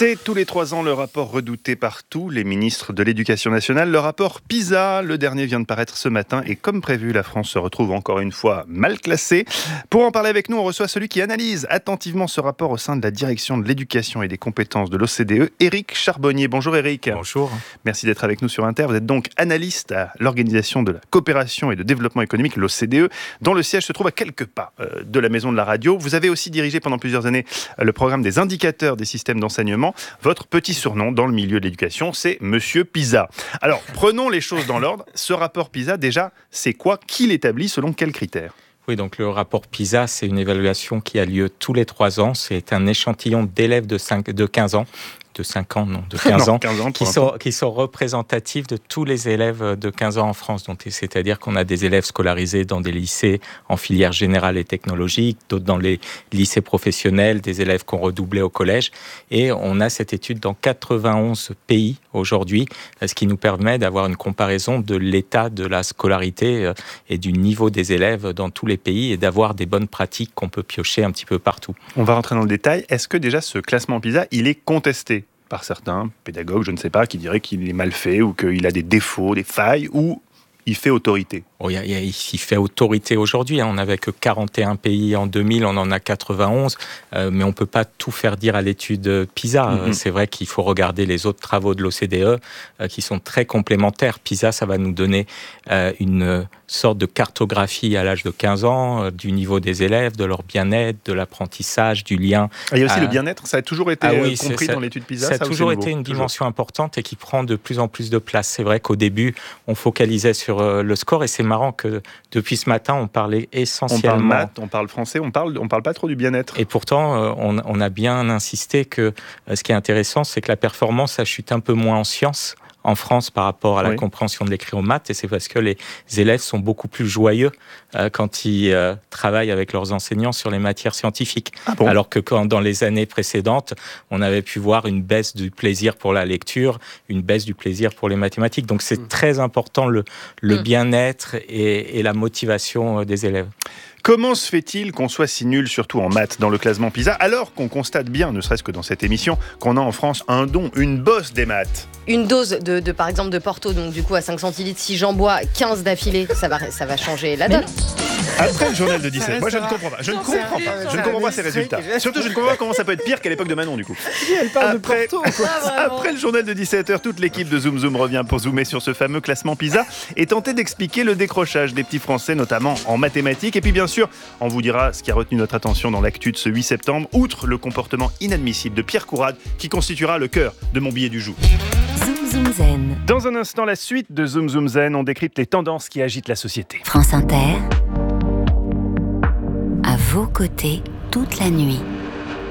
C'est tous les 3 ans le rapport redouté par tous les ministres de l'Éducation nationale, le rapport PISA. Le dernier vient de paraître ce matin et comme prévu, la France se retrouve encore une fois mal classée. Pour en parler avec nous, on reçoit celui qui analyse attentivement ce rapport au sein de la direction de l'éducation et des compétences de l'OCDE, Éric Charbonnier. Bonjour Éric. Bonjour. Merci d'être avec nous sur Inter. Vous êtes donc analyste à l'Organisation de la coopération et de développement économique, l'OCDE, dont le siège se trouve à quelques pas de la maison de la radio. Vous avez aussi dirigé pendant plusieurs années le programme des indicateurs des systèmes d'enseignement. Votre petit surnom dans le milieu de l'éducation, c'est Monsieur PISA. Alors, prenons les choses dans l'ordre. Ce rapport PISA, déjà, c'est quoi? Qui l'établit? Selon quels critères? Oui, donc le rapport PISA, c'est une évaluation qui a lieu tous les 3 ans. C'est un échantillon d'élèves de 15 ans. De 5 ans, non, de 15 ans, 15 ans qui sont représentatifs de tous les élèves de 15 ans en France. Donc, c'est-à-dire qu'on a des élèves scolarisés dans des lycées en filière générale et technologique, d'autres dans les lycées professionnels, des élèves qui ont redoublé au collège. Et on a cette étude dans 91 pays aujourd'hui, ce qui nous permet d'avoir une comparaison de l'état de la scolarité et du niveau des élèves dans tous les pays et d'avoir des bonnes pratiques qu'on peut piocher un petit peu partout. On va rentrer dans le détail. Est-ce que déjà ce classement PISA, il est contesté par certains pédagogues, je ne sais pas, qui diraient qu'il est mal fait ou qu'il a des défauts, des failles, ou il fait autorité? Il fait autorité aujourd'hui. On n'avait que 41 pays en 2000, on en a 91, mais on ne peut pas tout faire dire à l'étude PISA. C'est vrai qu'il faut regarder les autres travaux de l'OCDE qui sont très complémentaires. PISA, ça va nous donner une sorte de cartographie à l'âge de 15 ans du niveau des élèves, de leur bien-être, de l'apprentissage, du lien. Il y a aussi le bien-être, ça a toujours été compris dans l'étude PISA? Ça a toujours été une dimension importante et qui prend de plus en plus de place. C'est vrai qu'au début, on focalisait sur le score et c'est marrant que depuis ce matin, on parlait essentiellement... On parle maths, on parle français, on parle pas trop du bien-être. Et pourtant, on a bien insisté que ce qui est intéressant, c'est que la performance, ça chute un peu moins en sciences en France par rapport à la compréhension de l'écrit aux maths, et c'est parce que les élèves sont beaucoup plus joyeux quand ils travaillent avec leurs enseignants sur les matières scientifiques. Alors que quand dans les années précédentes, on avait pu voir une baisse du plaisir pour la lecture, une baisse du plaisir pour les mathématiques. Donc c'est très important le bien-être et la motivation des élèves. Comment se fait-il qu'on soit si nul, surtout en maths, dans le classement PISA, alors qu'on constate bien, ne serait-ce que dans cette émission, qu'on a en France un don, une bosse des maths? Une dose par exemple de Porto, donc du coup à 5 centilitres, si j'en bois 15 d'affilée, ça va changer la donne. Après le journal de 17, moi je ne comprends pas. Je ne comprends pas ces résultats. Surtout, je ne comprends pas comment ça peut être pire qu'à l'époque de Manon, du coup. Elle parle de Porto, quoi. Après le journal de 17h, toute l'équipe de Zoom Zoom revient pour zoomer sur ce fameux classement PISA et tenter d'expliquer le décrochage des petits Français, notamment en mathématiques. Et puis bien sûr, on vous dira ce qui a retenu notre attention dans l'actu de ce 8 septembre, outre le comportement inadmissible de Pierre Courade, qui constituera le cœur de mon billet du jour. Zoom Zoom Zen. Dans un instant, la suite de Zoom Zoom Zen, on décrypte les tendances qui agitent la société. France Inter, à vos côtés toute la nuit.